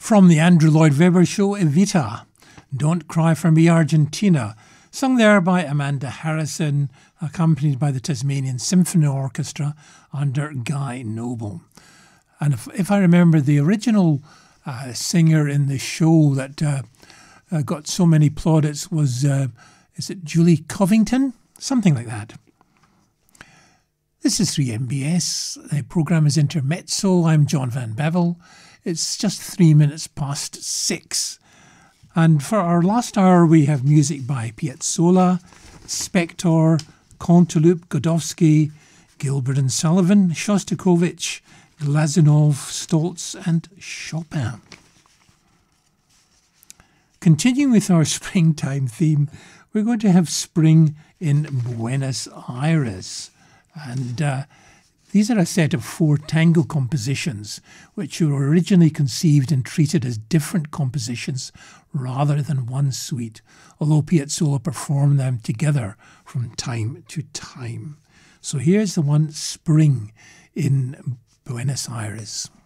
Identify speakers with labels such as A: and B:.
A: From the Andrew Lloyd Webber show, Evita, Don't Cry for Me Argentina, sung there by Amanda Harrison, accompanied by the Tasmanian Symphony Orchestra under Guy Noble. And if I remember, the original singer in the show that got so many plaudits was, is it Julie Covington? Something like that. This is 3MBS. The programme is Intermezzo. I'm John Van Bevel. It's just 3 minutes past 6. And for our last hour, we have music by Piazzolla, Spector, Canteloup, Godowsky, Gilbert and Sullivan, Shostakovich, Glazunov, Stoltz and Chopin. Continuing with our springtime theme, we're going to have spring in Buenos Aires. And these are a set of 4 tango compositions, which were originally conceived and treated as different compositions rather than one suite, although Piazzolla performed them together from time to time. So here's the one, Spring in Buenos Aires.